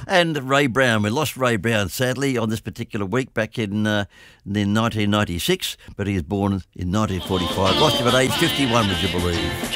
And Ray Brown. We lost Ray Brown, sadly, on this particular week back in 1996, but he was born in 1945. Lost him at age 51, would you believe?